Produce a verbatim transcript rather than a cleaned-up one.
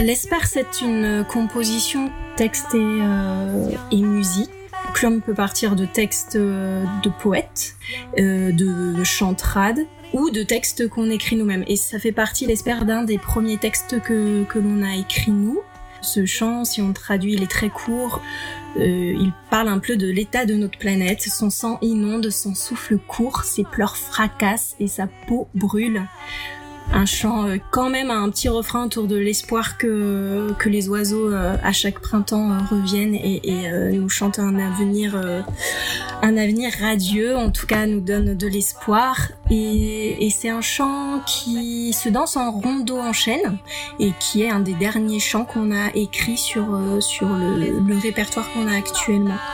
L'esper, c'est une composition texte et, euh, et musique. L'homme peut partir de textes de poètes, euh, de chantrades ou de textes qu'on écrit nous-mêmes. Et ça fait partie, l'esper, d'un des premiers textes que, que l'on a écrit nous. Ce chant, si on traduit, il est très court. Euh, il parle un peu de l'état de notre planète. Son sang inonde, son souffle court, ses pleurs fracassent et sa peau brûle. Un chant euh, quand même un petit refrain autour de l'espoir que que les oiseaux euh, à chaque printemps euh, reviennent et, et euh, nous chantent un avenir euh, un avenir radieux, en tout cas nous donne de l'espoir. Et, et c'est un chant qui se danse en rondeau en chaîne et qui est un des derniers chants qu'on a écrit sur euh, sur le, le répertoire qu'on a actuellement.